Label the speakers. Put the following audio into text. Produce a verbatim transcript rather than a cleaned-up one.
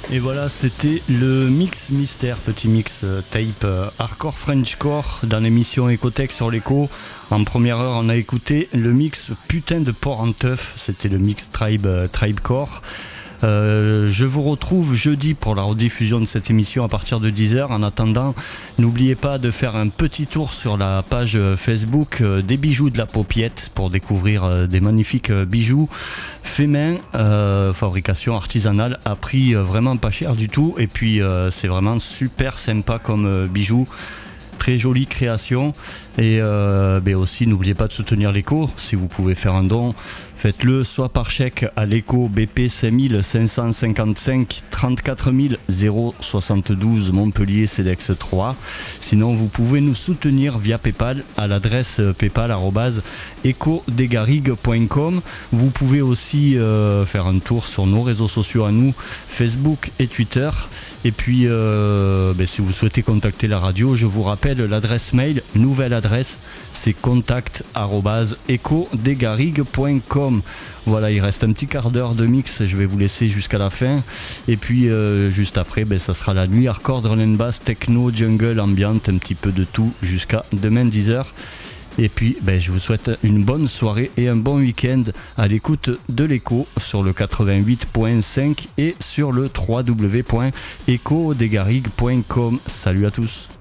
Speaker 1: Et voilà, c'était le mix mystère, petit mix euh, tape euh, hardcore Frenchcore dans l'émission Ecotech sur l'écho. En première heure, on a écouté le mix putain de port en teuf, c'était le mix Tribe euh, Tribecore. Euh, je vous retrouve jeudi pour la rediffusion de cette émission à partir de dix heures. En attendant, n'oubliez pas de faire un petit tour sur la page Facebook euh, des bijoux de la Paupiette pour découvrir euh, des magnifiques euh, bijoux faits main, euh, fabrication artisanale à prix euh, vraiment pas cher du tout. Et puis euh, c'est vraiment super sympa comme euh, bijoux. Très jolie création. Et euh, ben aussi, n'oubliez pas de soutenir l'écho. Si vous pouvez faire un don, faites-le soit par chèque à l'écho B P cinq cinq cent cinquante-cinq trente-quatre mille soixante-douze Montpellier Cedex trois. Sinon, vous pouvez nous soutenir via PayPal à l'adresse paypal arobase eco des garrigues point com. Vous pouvez aussi euh, faire un tour sur nos réseaux sociaux à nous, Facebook et Twitter. Et puis, euh, ben, si vous souhaitez contacter la radio, je vous rappelle l'adresse mail, nouvelle adresse, c'est contact arobase eco des garrigues point com. Voilà, il reste un petit quart d'heure de mix, je vais vous laisser jusqu'à la fin. Et puis, euh, juste après, ben, ça sera la nuit hardcore, drum and bass, techno, jungle, ambiante, un petit peu de tout jusqu'à demain dix heures. Et puis, ben, je vous souhaite une bonne soirée et un bon week-end à l'écoute de l'écho sur le quatre-vingt-huit point cinq et sur le w w w point eco des garrigues point com. Salut à tous.